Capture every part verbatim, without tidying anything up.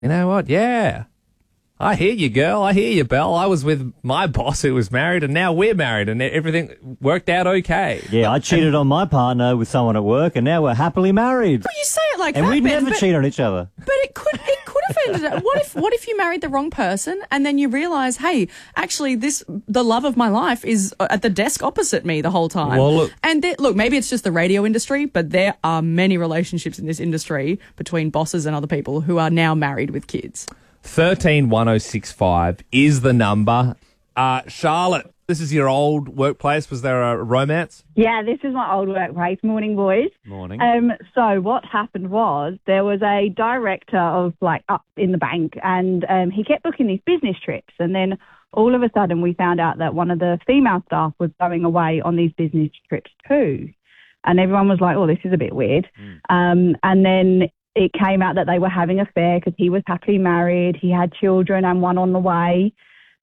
You know what? Yeah. I hear you, girl. I hear you, Belle. I was with my boss who was married, and now we're married, and everything worked out okay. Yeah, I cheated on my partner with someone at work, and now we're happily married. But you say it like and that, we Ben, never but, cheat on each other. But it could it could have ended up. What if what if you married the wrong person, and then you realise, hey, actually, this the love of my life is at the desk opposite me the whole time. Well, look, and there, look, maybe it's just the radio industry, but there are many relationships in this industry between bosses and other people who are now married with kids. thirteen one oh six five is the number. Uh, Charlotte, this is your old workplace. Was there a romance? Yeah, this is my old workplace. Morning, boys. Morning. Um, so what happened was there was a director of, like, up in the bank, and um, he kept booking these business trips. And then all of a sudden we found out that one of the female staff was going away on these business trips too. And everyone was like, oh, this is a bit weird. Mm. Um, and then it came out that they were having an affair because he was happily married. He had children and one on the way.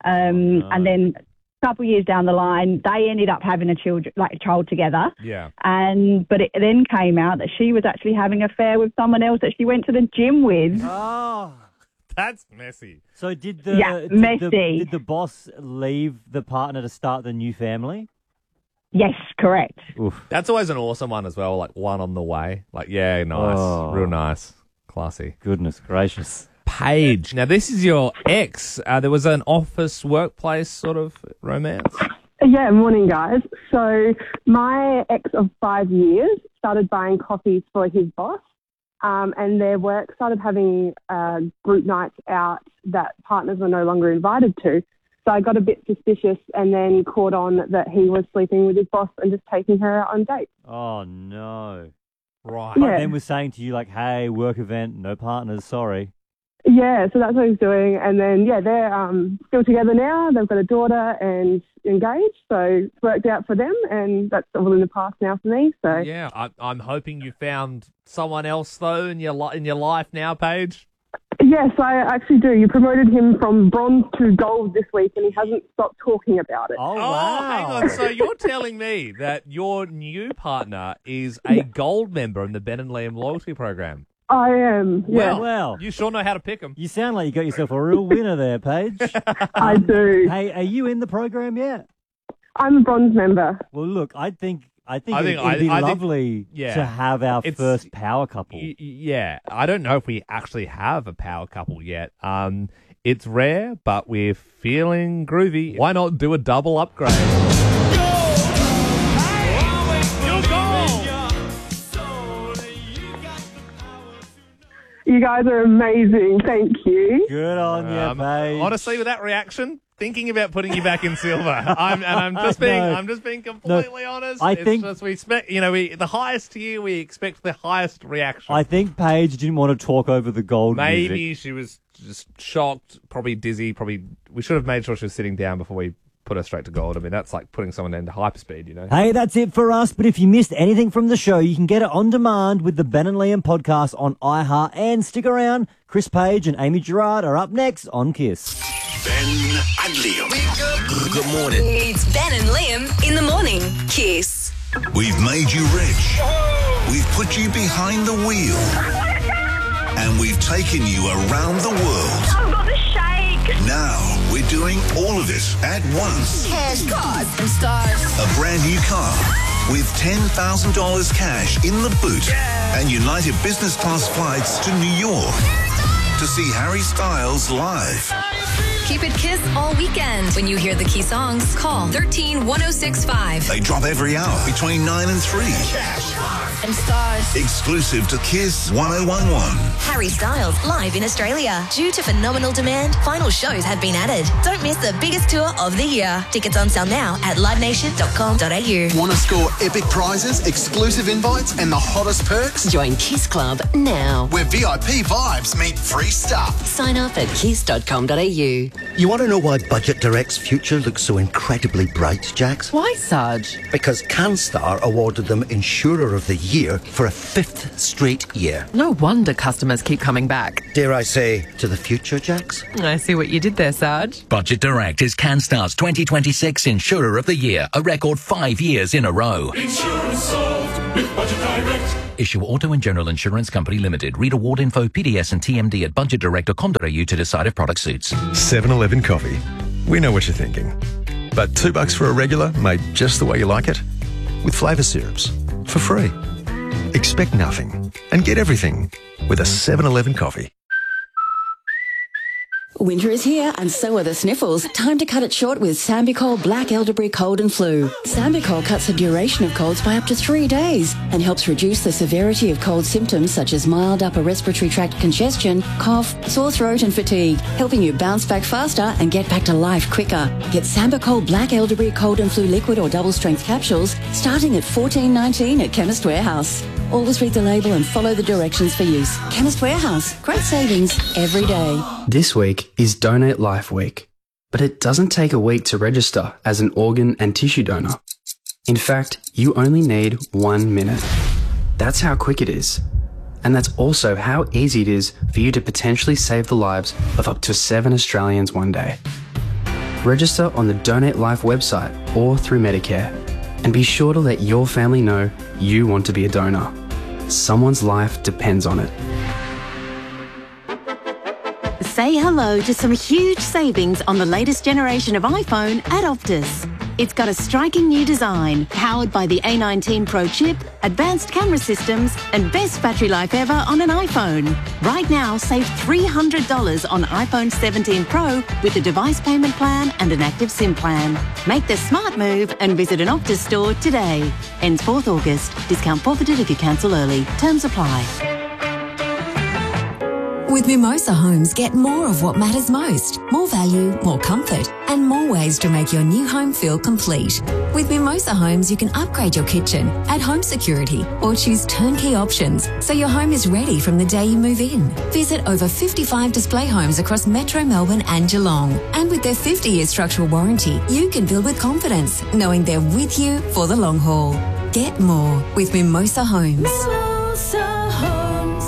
Um, oh. And then a couple of years down the line, they ended up having a children, like a child together. Yeah. And but it then came out that she was actually having an affair with someone else that she went to the gym with. Oh, that's messy. So did the yeah, did messy. The, did the boss leave the partner to start the new family? Yes, correct. Oof. That's always an awesome one as well, like one on the way. Like, yeah, nice. Oh. Real nice. Classy. Goodness gracious. Paige. Now, this is your ex. Uh, there was an office workplace sort of romance. Yeah, morning, guys. So my ex of five years started buying coffees for his boss, um, and their work started having uh, group nights out that partners were no longer invited to. So I got a bit suspicious and then caught on that he was sleeping with his boss and just taking her out on dates. Oh, no. Right. Yeah. Then was saying to you, like, hey, work event, no partners, sorry. Yeah, so that's what he's doing. And then, yeah, they're um, still together now. They've got a daughter and engaged. So it's worked out for them, and that's all in the past now for me. So Yeah, I, I'm hoping you found someone else, though, in your, li- in your life now, Paige. Yes, I actually do. You promoted him from bronze to gold this week, and he hasn't stopped talking about it. Oh, Oh, wow. hang on. So you're telling me that your new partner is a gold member in the Ben and Liam loyalty program? I am, yeah. Well, Well, you sure know how to pick them. you sound like you got yourself a real winner there, Paige. I do. Hey, are you in the program yet? I'm a bronze member. Well, look, I think I think I it'd, think- it'd be I- I think- lovely yeah. to have our It's- first power couple. Y- y- yeah, I don't know if we actually have a power couple yet. Um, it's rare, but we're feeling groovy. Why not do a double upgrade? You guys are amazing. Thank you. Good on you, Um, Paige. honestly, with that reaction, thinking about putting you back in silver. I'm, and I'm just being, No. I'm just being completely honest. I it's think- just we expect, you know, we the highest tier, we expect the highest reaction. I think Paige didn't want to talk over the gold Maybe music. she was just shocked, probably dizzy. Probably we should have made sure she was sitting down before we put her straight to gold. I mean, that's like putting someone into hyperspeed, you know. Hey, that's it for us. But if you missed anything from the show, you can get it on demand with the Ben and Liam podcast on iHeart. And stick around. Chris Page and Amy Gerard are up next on Kiss. Ben and Liam. Good, good morning. It's Ben and Liam in the morning. Kiss. We've made you rich. We've put you behind the wheel. And we've taken you around the world. I've got the shake. Now we're doing all of it at once. Cash, cars, and stars. A brand new car with ten thousand dollars cash in the boot and United Business Class flights to New York to see Harry Styles live. Keep it Kiss all weekend. When you hear the key songs, call thirteen one oh six five. They drop every hour between nine and three. And stars. Exclusive to Kiss one oh one one. Harry Styles live in Australia. Due to phenomenal demand, final shows have been added. Don't miss the biggest tour of the year. Tickets on sale now at live nation dot com dot a u. Want to score epic prizes, exclusive invites, and the hottest perks? Join Kiss Club now. Where V I P vibes meet free stuff. Sign up at kiss dot com dot a u. You want to know why Budget Direct's future looks so incredibly bright, Jax? Why, Sarge? Because CanStar awarded them Insurer of the Year for a fifth straight year. No wonder customers keep coming back. Dare I say, to the future, Jax? I see what you did there, Sarge. Budget Direct is CanStar's twenty twenty-six Insurer of the Year, a record five years in a row. Insurance solved with Budget Direct. Issue Auto and General Insurance Company Limited. Read award info, P D S and T M D at budget direct dot com dot a u to decide if product suits. seven eleven coffee. We know what you're thinking. But two bucks for a regular made just the way you like it? With flavour syrups. For free. Expect nothing and get everything with a seven eleven coffee. Winter is here and so are the sniffles. Time to cut it short with Sambicol Black Elderberry Cold and Flu. Sambicol cuts the duration of colds by up to three days and helps reduce the severity of cold symptoms such as mild upper respiratory tract congestion, cough, sore throat and fatigue, helping you bounce back faster and get back to life quicker. Get Sambicol Black Elderberry Cold and Flu liquid or double strength capsules starting at fourteen nineteen at Chemist Warehouse. Always read the label and follow the directions for use. Chemist Warehouse. Great savings every day. This week is Donate Life Week, but it doesn't take a week to register as an organ and tissue donor. In fact, you only need one minute. That's how quick it is. And that's also how easy it is for you to potentially save the lives of up to seven Australians one day. Register on the Donate Life website or through Medicare. And be sure to let your family know you want to be a donor. Someone's life depends on it. Say hello to some huge savings on the latest generation of iPhone at Optus. It's got a striking new design, powered by the A nineteen Pro chip, advanced camera systems, and best battery life ever on an iPhone. Right now, save three hundred dollars on iPhone seventeen Pro with a device payment plan and an active SIM plan. Make the smart move and visit an Optus store today. Ends fourth August. Discount forfeited if you cancel early. Terms apply. With Mimosa Homes, get more of what matters most. More value, more comfort, and more ways to make your new home feel complete. With Mimosa Homes, you can upgrade your kitchen, add home security, or choose turnkey options so your home is ready from the day you move in. Visit over fifty-five display homes across Metro Melbourne and Geelong. And with their fifty-year structural warranty, you can build with confidence, knowing they're with you for the long haul. Get more with Mimosa Homes. Mimosa Homes.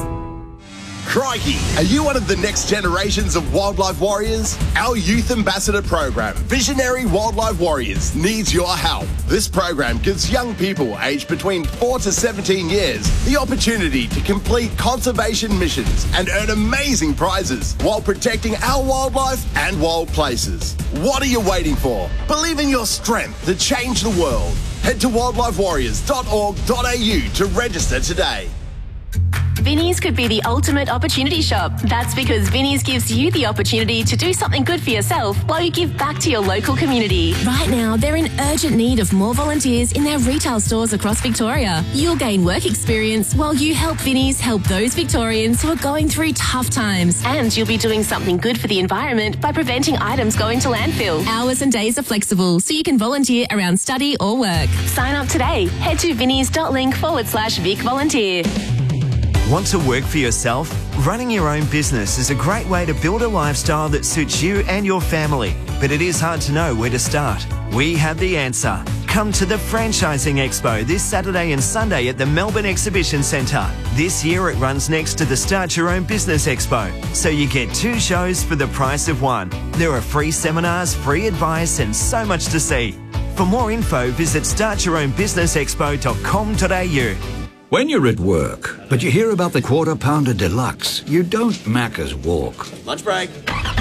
Crikey! Are you one of the next generations of wildlife warriors? Our Youth Ambassador program, Visionary Wildlife Warriors, needs your help. This program gives young people aged between four to seventeen years the opportunity to complete conservation missions and earn amazing prizes while protecting our wildlife and wild places. What are you waiting for? Believe in your strength to change the world. Head to wildlife warriors dot org dot a u to register today. Vinnie's could be the ultimate opportunity shop. That's because Vinnie's gives you the opportunity to do something good for yourself while you give back to your local community. Right now, they're in urgent need of more volunteers in their retail stores across Victoria. You'll gain work experience while you help Vinnie's help those Victorians who are going through tough times. And you'll be doing something good for the environment by preventing items going to landfill. Hours and days are flexible, so you can volunteer around study or work. Sign up today. Head to vinnies.link forward slash Vic Volunteer. Want to work for yourself? Running your own business is a great way to build a lifestyle that suits you and your family. But it is hard to know where to start. We have the answer. Come to the Franchising Expo this Saturday and Sunday at the Melbourne Exhibition Centre. This year it runs next to the Start Your Own Business Expo, so you get two shows for the price of one. There are free seminars, free advice and so much to see. For more info, visit start your own business expo dot com dot a u. When you're at work, but you hear about the Quarter Pounder Deluxe, you don't Macca's walk. Lunch break.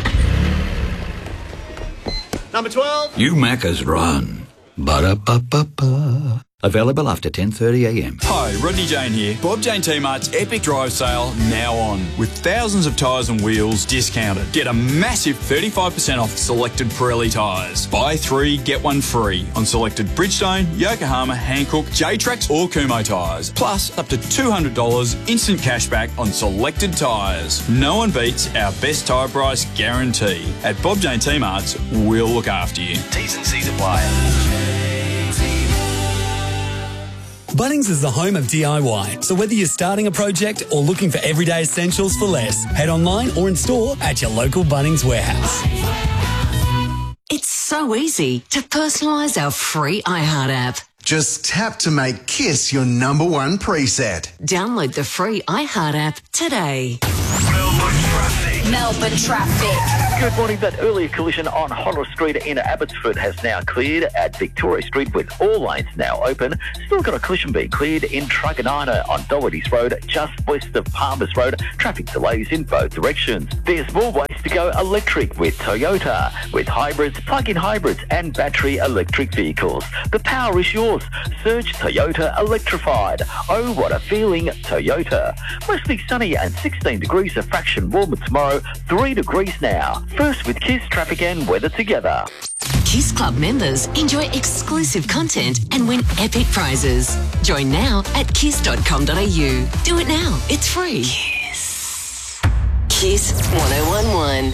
Number twelve. You Macca's run. Ba-da-ba-ba-ba. Available after ten thirty a m. Hi, Rodney Jane here. Bob Jane T-Mart's Epic Drive Sale now on. With thousands of tyres and wheels discounted. Get a massive thirty-five percent off selected Pirelli tyres. Buy three, get one free on selected Bridgestone, Yokohama, Hankook, J-Trax or Kumho tyres. Plus up to two hundred dollars instant cashback on selected tyres. No one beats our best tyre price guarantee. At Bob Jane T-Mart's, we'll look after you. T's and C's apply. Bunnings is the home of D I Y, so whether you're starting a project or looking for everyday essentials for less, head online or in store at your local Bunnings warehouse. It's so easy to personalise our free iHeart app. Just tap to make Kiss your number one preset. Download the free iHeart app today. Melbourne traffic. Melbourne traffic. Good morning. That earlier collision on Honora Street in Abbotsford has now cleared at Victoria Street with all lanes now open. Still got a collision being cleared in Truganina on Doherty's Road, just west of Palmers Road. Traffic delays in both directions. There's more ways to go electric with Toyota, with hybrids, plug-in hybrids and battery electric vehicles. The power is yours. Search Toyota Electrified. Oh, what a feeling, Toyota. Mostly sunny and sixteen degrees, a fraction warmer tomorrow, three degrees now. First with Kiss traffic and weather together. Kiss Club members enjoy exclusive content and win epic prizes. Join now at kiss dot com dot a u. Do it now. It's free. Kiss. Kiss one oh one one.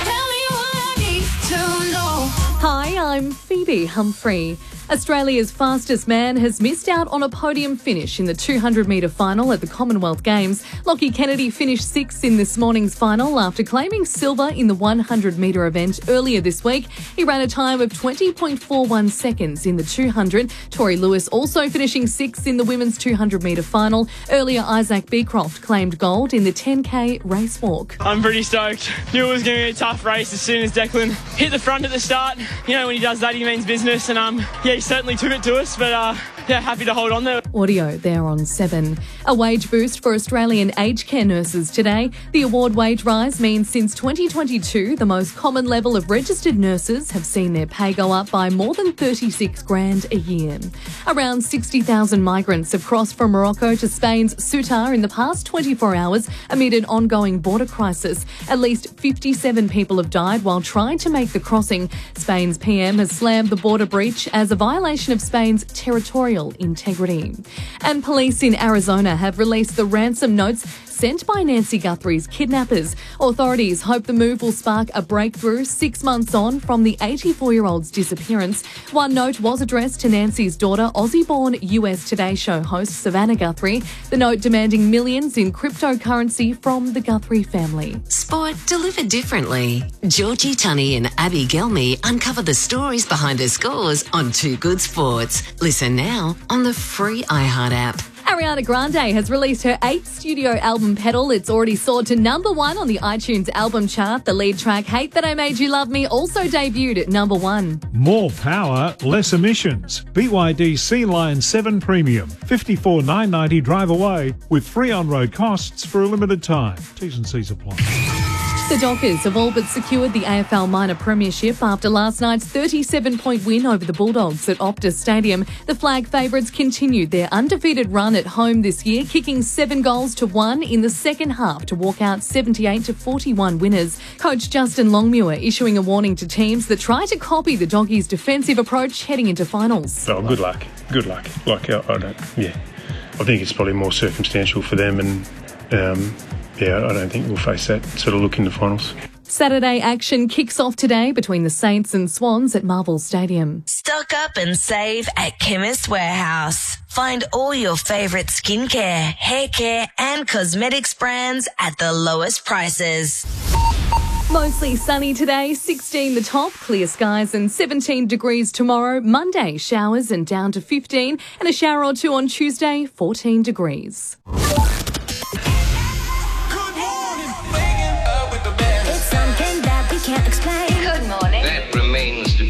Hi, I'm Phoebe Humphrey. Australia's fastest man has missed out on a podium finish in the two hundred metre final at the Commonwealth Games. Lachie Kennedy finished sixth in this morning's final after claiming silver in the one hundred metre event earlier this week. He ran a time of twenty point four one seconds in the two hundred. Tori Lewis also finishing sixth in the women's two hundred metre final. Earlier, Isaac Beecroft claimed gold in the ten K race walk. I'm pretty stoked. Knew it was going to be a tough race as soon as Declan hit the front at the start. You know, when he does that, he means business. And um, yeah, he certainly took it to us, but uh, yeah, happy to hold on there. Audio there on seven. A wage boost for Australian aged care nurses today. The award wage rise means since twenty twenty-two, the most common level of registered nurses have seen their pay go up by more than thirty-six grand a year. Around sixty thousand migrants have crossed from Morocco to Spain's Ceuta in the past twenty-four hours amid an ongoing border crisis. At least fifty-seven people have died while trying to make the crossing. Spain's P M has slammed the border breach as a violation of Spain's territorial integrity. And police in Arizona have released the ransom notes sent by Nancy Guthrie's kidnappers. Authorities hope the move will spark a breakthrough six months on from the eighty-four-year-old's disappearance. One note was addressed to Nancy's daughter, Aussie-born U S Today show host Savannah Guthrie, the note demanding millions in cryptocurrency from the Guthrie family. Sport delivered differently. Georgie Tunney and Abby Gelmy uncover the stories behind the scores on Too Good Sports. Listen now on the free iHeart app. Ariana Grande has released her eighth studio album, Pedal. It's already soared to number one on the iTunes album chart. The lead track, Hate That I Made You Love Me, also debuted at number one. More power, less emissions. B Y D Sea Lion seven Premium. fifty-four thousand nine hundred ninety drive away with free on-road costs for a limited time. T's and C's apply. The Dockers have all but secured the A F L minor premiership after last night's thirty-seven point win over the Bulldogs at Optus Stadium. The flag favourites continued their undefeated run at home this year, kicking seven goals to one in the second half to walk out seventy-eight to forty-one winners. Coach Justin Longmuir issuing a warning to teams that try to copy the Doggies' defensive approach heading into finals. Oh, good luck. Good luck. Like, I, I don't, yeah. I think it's probably more circumstantial for them and... Um, Yeah, I don't think we'll face that sort of look in the finals. Saturday action kicks off today between the Saints and Swans at Marvel Stadium. Stock up and save at Chemist Warehouse. Find all your favourite skincare, hair care and cosmetics brands at the lowest prices. Mostly sunny today, sixteen the top, clear skies and seventeen degrees tomorrow. Monday, showers and down to fifteen, and a shower or two on Tuesday, fourteen degrees.